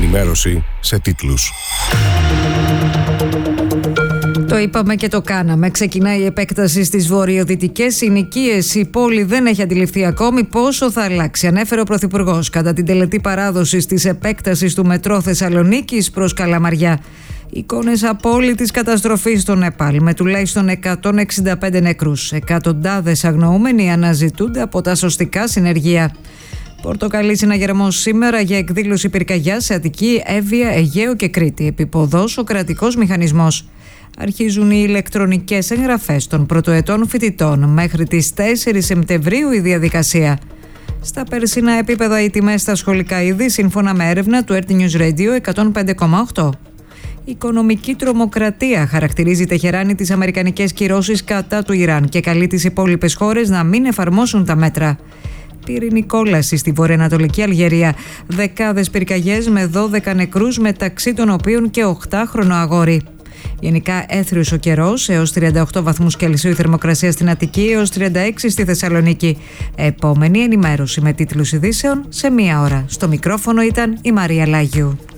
ενημέρωση σε τίτλους. Το είπαμε και το κάναμε. Ξεκινάει η επέκταση στις βορειοδυτικές συνοικίες. Η πόλη δεν έχει αντιληφθεί ακόμη πόσο θα αλλάξει, ανέφερε ο Πρωθυπουργός κατά την τελετή παράδοσης της επέκτασης του μετρό Θεσσαλονίκης προς Καλαμαριά. Εικόνες απόλυτης καταστροφής στο Νεπάλ, με τουλάχιστον 165 νεκρούς. Εκατοντάδες αγνοούμενοι αναζητούνται από τα σωστικά συνεργεία. Πορτοκαλί συναγερμός σήμερα για εκδήλωση πυρκαγιάς σε Αττική, Εύβοια, Αιγαίο και Κρήτη. Επιποδός ο κρατικός μηχανισμός. Αρχίζουν οι ηλεκτρονικές εγγραφές των πρωτοετών φοιτητών. Μέχρι τις 4 Σεπτεμβρίου η διαδικασία. Στα περσινά επίπεδα οι τιμές στα σχολικά είδη, σύμφωνα με έρευνα του RT News Radio 105,8. Οικονομική τρομοκρατία χαρακτηρίζει η Τεχεράνη τις αμερικανικές κυρώσεις κατά του Ιράν και καλεί τις υπόλοιπες χώρες να μην εφαρμόσουν τα μέτρα. Πυρηνική κόλαση στη βορειοανατολική Αλγερία. Δεκάδες πυρκαγιές με 12 νεκρούς, μεταξύ των οποίων και 8χρονο αγόρι. Γενικά έθριος ο καιρός, έως 38 βαθμούς Κελσίου η θερμοκρασία στην Αττική, έως 36 στη Θεσσαλονίκη. Επόμενη ενημέρωση με τίτλους ειδήσεων σε 1 ώρα. Στο μικρόφωνο ήταν η Μαρία Λάγιου.